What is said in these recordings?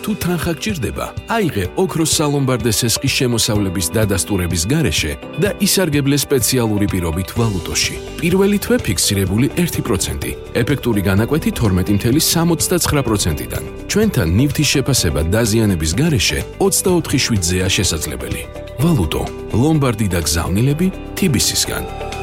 თუ თანხა გჭირდება, აიღე ოქროს სალომბარდე სესხის შემოსავლების დადასტურების გარეშე და ისარგებლე სპეციალური პირობით ვალუტოში. პირველი თვე ფიქსირებული 1%, ეფექტური განაკვეთი 12.69%-დან. ჩვენთან ნივთის შეფასება დაზიანების გარეშე 24/7-ზეა შესაძლებელი. ვალუტო, ლომბარდი და გზავნილები TBC-სგან.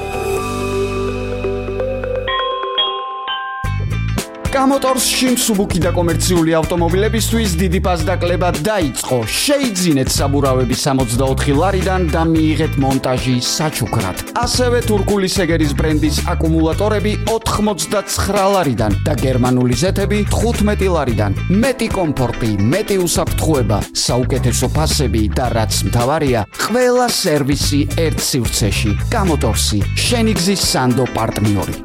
გამოტორსში მსუბუქი და კომერციული ავტომობილებისთვის დიდი ფასდაკლება დაიწყო. შეიძინეთ საბურავები 64 ლარიდან და მიიღეთ მონტაჟი საჩუქრად. ასევე თურქული სეგერის ბრენდის აკუმულატორები 89 ლარიდან და გერმანული ზეთები 15 ლარიდან. მეტი კომფორტი, მეტი უსაფრთხოება, საუკეთესო ფასები და რაც მთავარია, ყველა სერვისი ერთ სივრცეში. გამოტორსი, შენი გზის სანდო პარტნიორი.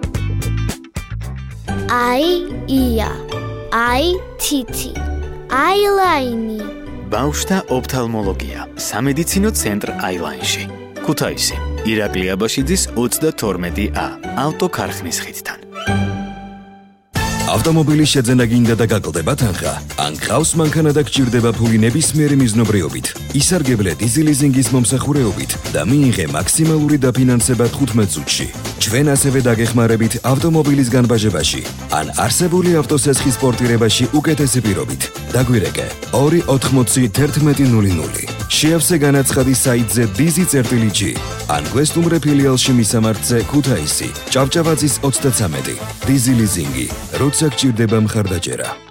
ია, თითი, აილაინი. ბავშვთა ოფთალმოლოგია, სამედიცინო ცენტრ აილაინში. ქუთაისი, ირაკლი აბაშიძის 32A, ავტოქარხნის ხიდთან. ავტომობილის შეძენა გინდა და გაკლდება თანხა? ან გყავს მანქანა და გჭირდება ფული ნებისმიერი მიზნობრიობით? ისარგებლე დიზელიზინგის მომსახურეობით და მიიღე მაქსიმალური დაფინანსება 15 წუთში. ჩვენ ასევე დაგეხმარებით ავტომობილის განბაჟებაში ან არსებული ავტოსესხის პორტირებაში უკეთესი პირობით. დაგვირეკე 2801100. შეავსე განაცხადი საიტზე dizi.g ან გვესტუმრე ფილიალში მისამართზე ქუთაისი, ჭავჭავაძის 33. დიზელიზინგი, როცა გჭირდება მხარდაჭერა.